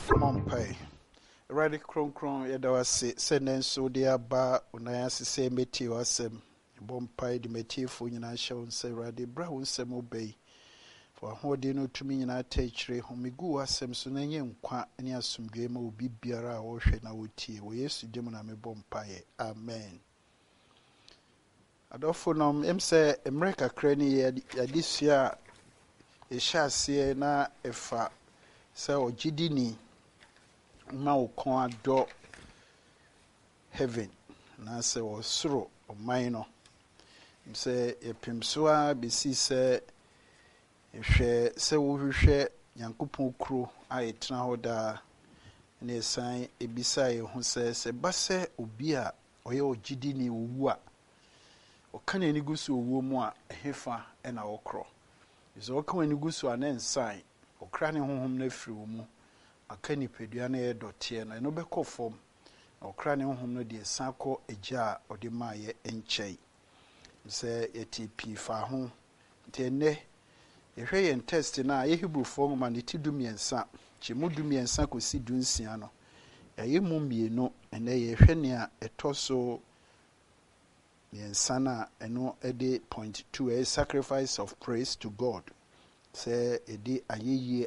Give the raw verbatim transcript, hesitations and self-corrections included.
Mompai. Radi kron kron yada wase senen so de aba unaya sese meti wasem. Bompai di meti fo nyina hye won se radi bra won sem obey. For hode no tumi nyina tachire homigu wasem so na nye nkwa ne asomdwe ma obi biara a wo hwe na wotie. Wo Yesu dim na me bompai. Amen. Adofo nom em se America krani yadisua e hyase na efa se ogidini ma ukon ado heaven na se osoro oman no se epimsoa besi se ehwe se wo hwehwe Nyankopon kuro a etena hoda na esan ebisa ye hu se se base obi a oye ogidini owu a okana ni gusu owu mu a hefa na okro izo okana ni gusu anensan okra ne honhom na firi wo mu aka nipadua na ye dote na no beko fom okra ne honhom no de sanko agya ode maaye enchei se yeti pi fa ho tenne yehwe yen test na ye Hebrew form ma ne ti dumiensa chi mu dumiensa kosi dunsia no ye mu mienu ene yehwe ne a etoso yensana eno ede point two a sacrifice of praise to God. Say edi ayeye